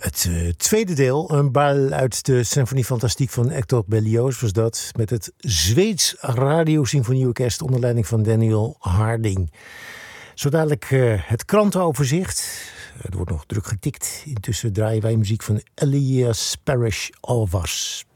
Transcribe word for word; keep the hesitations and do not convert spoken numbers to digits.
Het uh, tweede deel, een bal uit de Symfonie Fantastique van Hector Berlioz was dat. Met het Zweeds Radiosymfonieorkest onder leiding van Daniel Harding. Zo dadelijk uh, het krantenoverzicht. Er wordt nog druk getikt. Intussen draaien wij muziek van Elias Parrish Alvars.